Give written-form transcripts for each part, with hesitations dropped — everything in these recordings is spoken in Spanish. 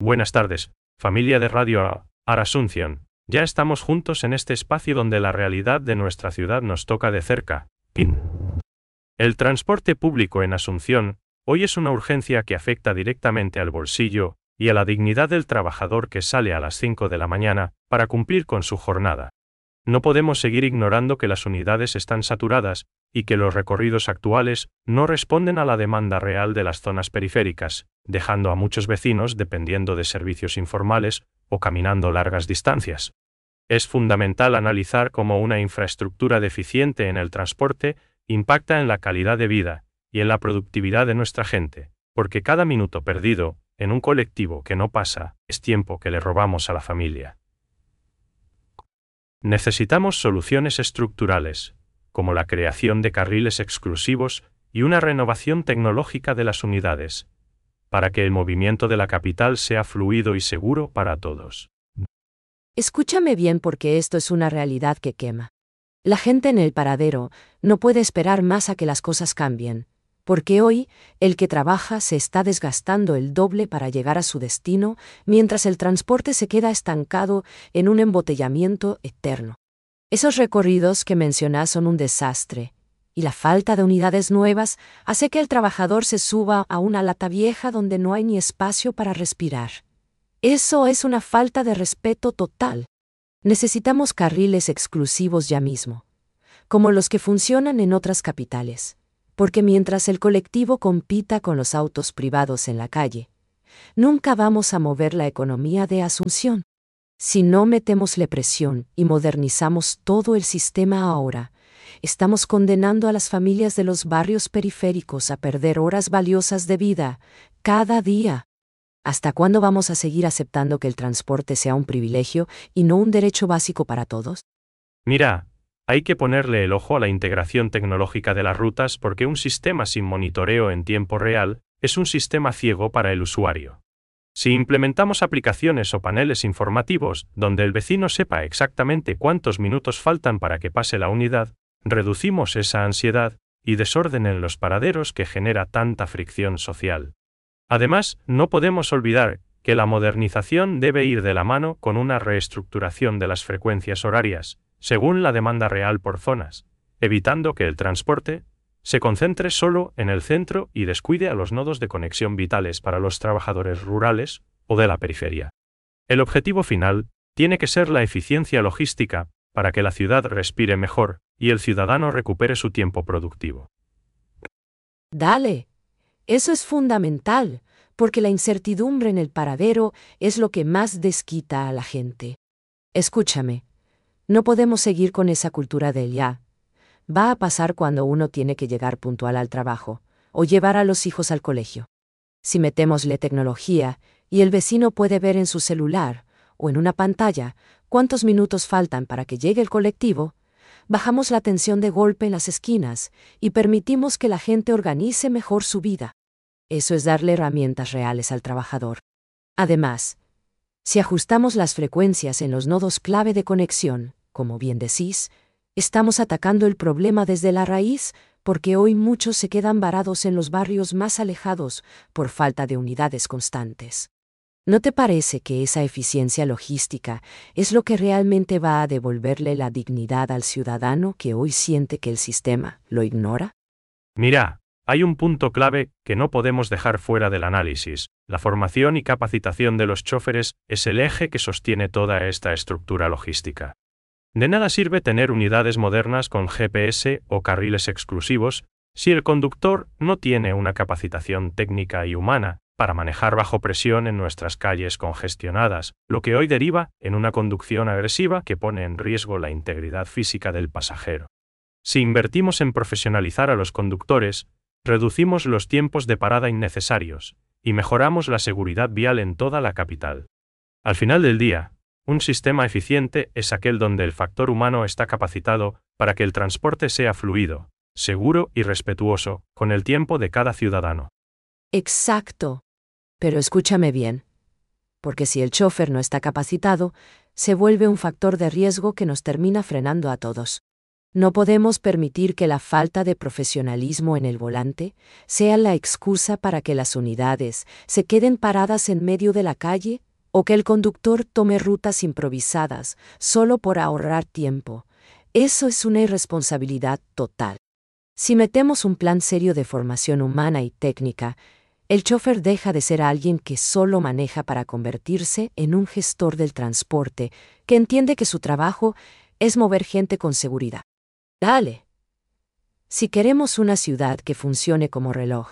Buenas tardes, familia de Radio Asunción. Ya estamos juntos en este espacio donde la realidad de nuestra ciudad nos toca de cerca. El transporte público en Asunción hoy es una urgencia que afecta directamente al bolsillo y a la dignidad del trabajador que sale a las 5 de la mañana para cumplir con su jornada. No podemos seguir ignorando que las unidades están saturadas y que los recorridos actuales no responden a la demanda real de las zonas periféricas, dejando a muchos vecinos dependiendo de servicios informales o caminando largas distancias. Es fundamental analizar cómo una infraestructura deficiente en el transporte impacta en la calidad de vida y en la productividad de nuestra gente, porque cada minuto perdido en un colectivo que no pasa es tiempo que le robamos a la familia. Necesitamos soluciones estructurales, como la creación de carriles exclusivos y una renovación tecnológica de las unidades, para que el movimiento de la capital sea fluido y seguro para todos. Escúchame bien porque esto es una realidad que quema. La gente en el paradero no puede esperar más a que las cosas cambien, porque hoy el que trabaja se está desgastando el doble para llegar a su destino, mientras el transporte se queda estancado en un embotellamiento eterno. Esos recorridos que mencionas son un desastre, y la falta de unidades nuevas hace que el trabajador se suba a una lata vieja donde no hay ni espacio para respirar. Eso es una falta de respeto total. Necesitamos carriles exclusivos ya mismo, como los que funcionan en otras capitales, porque mientras el colectivo compita con los autos privados en la calle, nunca vamos a mover la economía de Asunción. Si no metemosle presión y modernizamos todo el sistema ahora, estamos condenando a las familias de los barrios periféricos a perder horas valiosas de vida cada día. ¿Hasta cuándo vamos a seguir aceptando que el transporte sea un privilegio y no un derecho básico para todos? Mira, hay que ponerle el ojo a la integración tecnológica de las rutas porque un sistema sin monitoreo en tiempo real es un sistema ciego para el usuario. Si implementamos aplicaciones o paneles informativos donde el vecino sepa exactamente cuántos minutos faltan para que pase la unidad, reducimos esa ansiedad y desorden en los paraderos que genera tanta fricción social. Además, no podemos olvidar que la modernización debe ir de la mano con una reestructuración de las frecuencias horarias, según la demanda real por zonas, evitando que el transporte se concentre solo en el centro y descuide a los nodos de conexión vitales para los trabajadores rurales o de la periferia. El objetivo final tiene que ser la eficiencia logística para que la ciudad respire mejor y el ciudadano recupere su tiempo productivo. Dale. Eso es fundamental, porque la incertidumbre en el paradero es lo que más desquita a la gente. Escúchame, no podemos seguir con esa cultura del ya. Va a pasar cuando uno tiene que llegar puntual al trabajo, o llevar a los hijos al colegio. Si metemosle tecnología, y el vecino puede ver en su celular, o en una pantalla, cuántos minutos faltan para que llegue el colectivo, bajamos la tensión de golpe en las esquinas, y permitimos que la gente organice mejor su vida. Eso es darle herramientas reales al trabajador. Además, si ajustamos las frecuencias en los nodos clave de conexión, como bien decís, estamos atacando el problema desde la raíz, porque hoy muchos se quedan varados en los barrios más alejados por falta de unidades constantes. ¿No te parece que esa eficiencia logística es lo que realmente va a devolverle la dignidad al ciudadano que hoy siente que el sistema lo ignora? Mira, hay un punto clave que no podemos dejar fuera del análisis. La formación y capacitación de los choferes es el eje que sostiene toda esta estructura logística. De nada sirve tener unidades modernas con GPS o carriles exclusivos si el conductor no tiene una capacitación técnica y humana para manejar bajo presión en nuestras calles congestionadas, lo que hoy deriva en una conducción agresiva que pone en riesgo la integridad física del pasajero. Si invertimos en profesionalizar a los conductores, reducimos los tiempos de parada innecesarios y mejoramos la seguridad vial en toda la capital. Al final del día, un sistema eficiente es aquel donde el factor humano está capacitado para que el transporte sea fluido, seguro y respetuoso con el tiempo de cada ciudadano. Exacto. Pero escúchame bien, porque si el chofer no está capacitado, se vuelve un factor de riesgo que nos termina frenando a todos. No podemos permitir que la falta de profesionalismo en el volante sea la excusa para que las unidades se queden paradas en medio de la calle o que el conductor tome rutas improvisadas solo por ahorrar tiempo. Eso es una irresponsabilidad total. Si metemos un plan serio de formación humana y técnica, el chofer deja de ser alguien que solo maneja para convertirse en un gestor del transporte, que entiende que su trabajo es mover gente con seguridad. Dale. Si queremos una ciudad que funcione como reloj,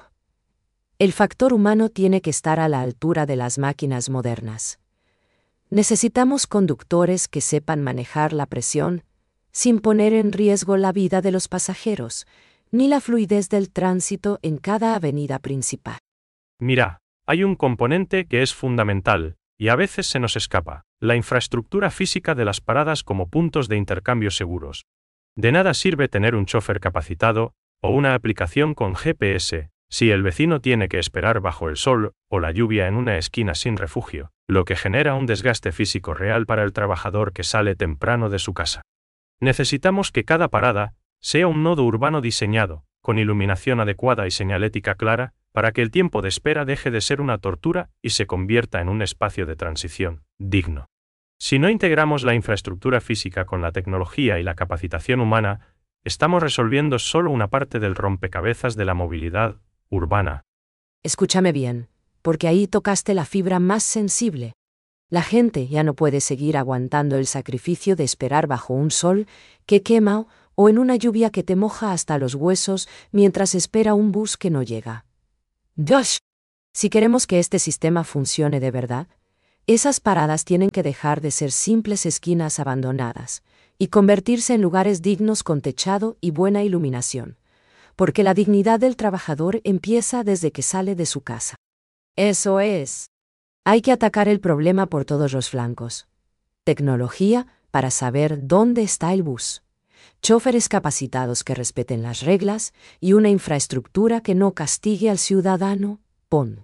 el factor humano tiene que estar a la altura de las máquinas modernas. Necesitamos conductores que sepan manejar la presión, sin poner en riesgo la vida de los pasajeros, ni la fluidez del tránsito en cada avenida principal. Mira, hay un componente que es fundamental, y a veces se nos escapa: la infraestructura física de las paradas como puntos de intercambio seguros. De nada sirve tener un chofer capacitado, o una aplicación con GPS, si el vecino tiene que esperar bajo el sol o la lluvia en una esquina sin refugio, lo que genera un desgaste físico real para el trabajador que sale temprano de su casa. Necesitamos que cada parada sea un nodo urbano diseñado, con iluminación adecuada y señalética clara, para que el tiempo de espera deje de ser una tortura y se convierta en un espacio de transición digno. Si no integramos la infraestructura física con la tecnología y la capacitación humana, estamos resolviendo solo una parte del rompecabezas de la movilidad urbana. Escúchame bien, porque ahí tocaste la fibra más sensible. La gente ya no puede seguir aguantando el sacrificio de esperar bajo un sol que quema o en una lluvia que te moja hasta los huesos mientras espera un bus que no llega. ¡Dios! Si queremos que este sistema funcione de verdad, esas paradas tienen que dejar de ser simples esquinas abandonadas y convertirse en lugares dignos con techado y buena iluminación, porque la dignidad del trabajador empieza desde que sale de su casa. Eso es. Hay que atacar el problema por todos los flancos. Tecnología para saber dónde está el bus. Chóferes capacitados que respeten las reglas y una infraestructura que no castigue al ciudadano. Pon.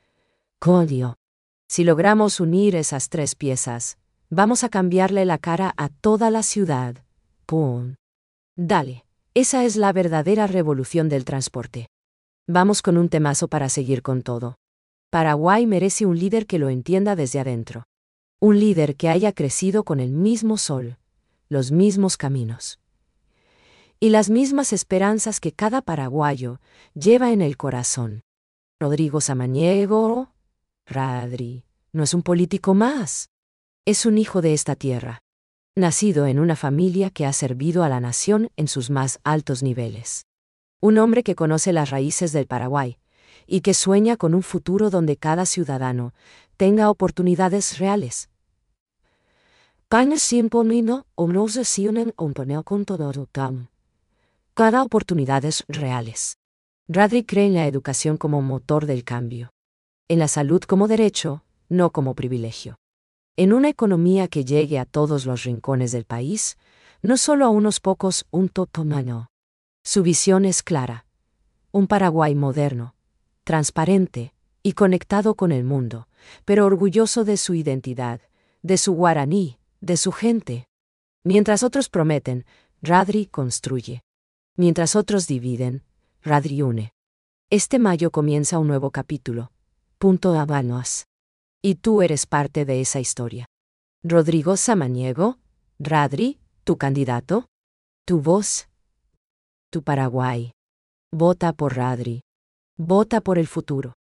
Coño. Si logramos unir esas tres piezas, vamos a cambiarle la cara a toda la ciudad. Pon. Dale. Esa es la verdadera revolución del transporte. Vamos con un temazo para seguir con todo. Paraguay merece un líder que lo entienda desde adentro. Un líder que haya crecido con el mismo sol, los mismos caminos y las mismas esperanzas que cada paraguayo lleva en el corazón. Rodrigo Samaniego, Radri, no es un político más. Es un hijo de esta tierra, nacido en una familia que ha servido a la nación en sus más altos niveles. Un hombre que conoce las raíces del Paraguay y que sueña con un futuro donde cada ciudadano tenga oportunidades reales. Cada oportunidades reales. Radri cree en la educación como motor del cambio. En la salud como derecho, no como privilegio. En una economía que llegue a todos los rincones del país, no solo a unos pocos, un totomano. Su visión es clara. Un Paraguay moderno, transparente y conectado con el mundo, pero orgulloso de su identidad, de su guaraní, de su gente. Mientras otros prometen, Radri construye. Mientras otros dividen, Radri une. Este mayo comienza un nuevo capítulo. Punto Habanos. Y tú eres parte de esa historia. Rodrigo Samaniego, Radri, tu candidato, tu voz, tu Paraguay. Vota por Radri. Vota por el futuro.